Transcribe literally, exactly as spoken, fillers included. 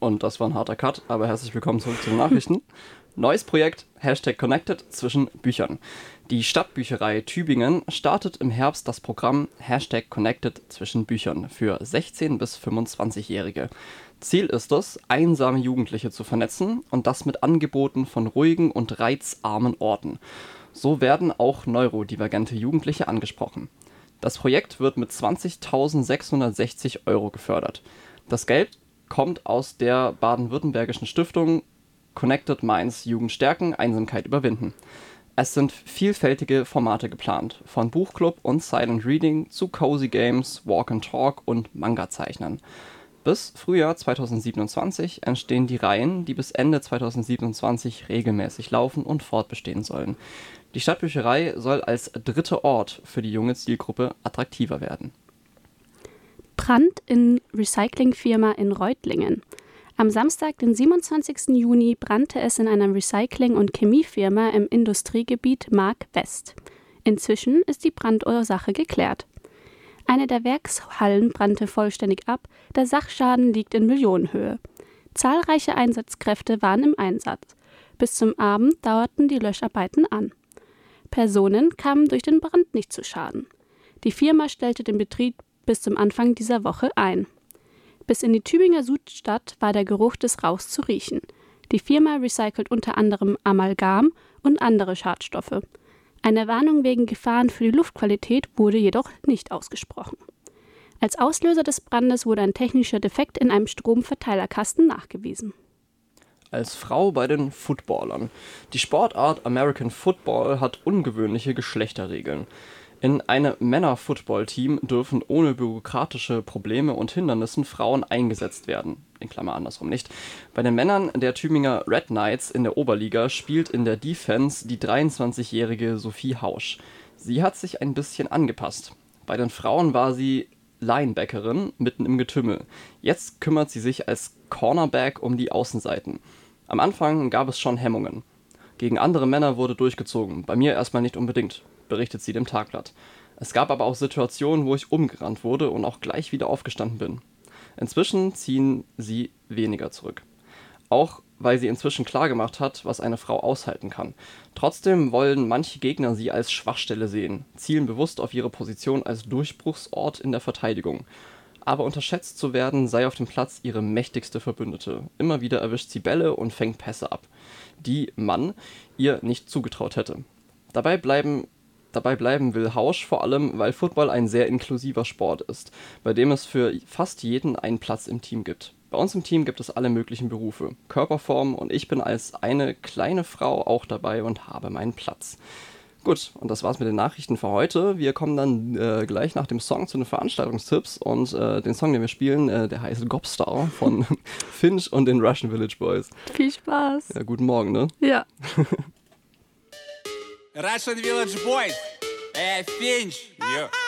Und das war ein harter Cut, aber herzlich willkommen zurück zu den Nachrichten. Neues Projekt, Hashtag Connected zwischen Büchern. Die Stadtbücherei Tübingen startet im Herbst das Programm Hashtag Connected zwischen Büchern für sechzehn- bis fünfundzwanzigjährige. Ziel ist es, einsame Jugendliche zu vernetzen und das mit Angeboten von ruhigen und reizarmen Orten. So werden auch neurodivergente Jugendliche angesprochen. Das Projekt wird mit zwanzigtausendsechshundertsechzig Euro gefördert. Das Geld kommt aus der baden-württembergischen Stiftung Connected Minds Jugend stärken, Einsamkeit überwinden. Es sind vielfältige Formate geplant, von Buchclub und Silent Reading zu Cozy Games, Walk and Talk und Manga-Zeichnen. Bis Frühjahr zweitausendsiebenundzwanzig entstehen die Reihen, die bis Ende zweitausendsiebenundzwanzig regelmäßig laufen und fortbestehen sollen. Die Stadtbücherei soll als dritter Ort für die junge Zielgruppe attraktiver werden. Brand in Recyclingfirma in Reutlingen. Am Samstag, den siebenundzwanzigsten Juni, brannte es in einer Recycling- und Chemiefirma im Industriegebiet Mark West. Inzwischen ist die Brandursache geklärt. Eine der Werkshallen brannte vollständig ab, der Sachschaden liegt in Millionenhöhe. Zahlreiche Einsatzkräfte waren im Einsatz. Bis zum Abend dauerten die Löscharbeiten an. Personen kamen durch den Brand nicht zu Schaden. Die Firma stellte den Betrieb bis zum Anfang dieser Woche ein. Bis in die Tübinger Südstadt war der Geruch des Rauchs zu riechen. Die Firma recycelt unter anderem Amalgam und andere Schadstoffe. Eine Warnung wegen Gefahren für die Luftqualität wurde jedoch nicht ausgesprochen. Als Auslöser des Brandes wurde ein technischer Defekt in einem Stromverteilerkasten nachgewiesen. Als Frau bei den Footballern. Die Sportart American Football hat ungewöhnliche Geschlechterregeln. In einem Männer-Football-Team dürfen ohne bürokratische Probleme und Hindernissen Frauen eingesetzt werden. In Klammer andersrum nicht. Bei den Männern der Tübinger Red Knights in der Oberliga spielt in der Defense die dreiundzwanzigjährige Sophie Hausch. Sie hat sich ein bisschen angepasst. Bei den Frauen war sie Linebackerin mitten im Getümmel. Jetzt kümmert sie sich als Cornerback um die Außenseiten. Am Anfang gab es schon Hemmungen. Gegen andere Männer wurde durchgezogen, bei mir erstmal nicht unbedingt, berichtet sie dem Tagblatt. Es gab aber auch Situationen, wo ich umgerannt wurde und auch gleich wieder aufgestanden bin. Inzwischen ziehen sie weniger zurück. Auch weil sie inzwischen klargemacht hat, was eine Frau aushalten kann. Trotzdem wollen manche Gegner sie als Schwachstelle sehen, zielen bewusst auf ihre Position als Durchbruchsort in der Verteidigung. Aber unterschätzt zu werden sei auf dem Platz ihre mächtigste Verbündete. Immer wieder erwischt sie Bälle und fängt Pässe ab, die man ihr nicht zugetraut hätte. Dabei bleiben Dabei bleiben will Hausch vor allem, weil Football ein sehr inklusiver Sport ist, bei dem es für fast jeden einen Platz im Team gibt. Bei uns im Team gibt es alle möglichen Berufe, Körperformen und ich bin als eine kleine Frau auch dabei und habe meinen Platz. Gut, und das war's mit den Nachrichten für heute. Wir kommen dann äh, gleich nach dem Song zu den Veranstaltungstipps und äh, den Song, den wir spielen, äh, der heißt Gobstar von Finch und den Russian Village Boys. Viel Spaß. Ja, guten Morgen, ne? Ja. Russian Village Boys, ey, Finch. Yeah.